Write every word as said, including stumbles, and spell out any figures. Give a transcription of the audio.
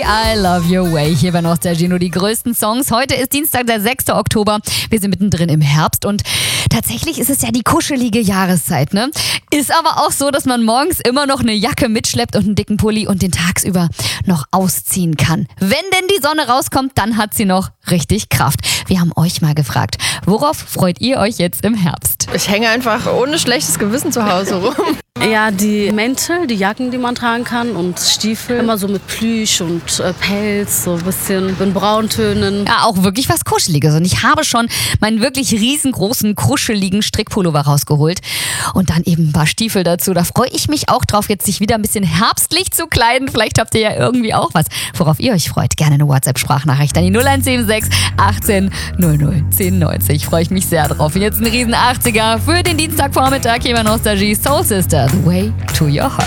I Love Your Way. Hier bei Nostalgie nur die größten Songs. Heute ist Dienstag, der sechster Oktober. Wir sind mittendrin im Herbst und tatsächlich ist es ja die kuschelige Jahreszeit, ne? Ist aber auch so, dass man morgens immer noch eine Jacke mitschleppt und einen dicken Pulli und den tagsüber noch ausziehen kann. Wenn denn die Sonne rauskommt, dann hat sie noch richtig Kraft. Wir haben euch mal gefragt, worauf freut ihr euch jetzt im Herbst? Ich hänge einfach ohne schlechtes Gewissen zu Hause rum. Ja, die Mäntel, die Jacken, die man tragen kann und Stiefel. Immer so mit Plüsch und äh, Pelz, so ein bisschen in Brauntönen. Ja, auch wirklich was Kuscheliges. Und ich habe schon meinen wirklich riesengroßen, kuscheligen Strickpullover rausgeholt. Und dann eben ein paar Stiefel dazu. Da freue ich mich auch drauf, jetzt sich wieder ein bisschen herbstlich zu kleiden. Vielleicht habt ihr ja irgendwie auch was, worauf ihr euch freut. Gerne eine WhatsApp-Sprachnachricht an die null eins sieben sechs achtzehn null null zehn neunzig. Freue ich mich sehr drauf. Und jetzt ein riesen achtziger für den Dienstagvormittag hier bei Nostalgie. Soul Sisters, Way to Your Heart.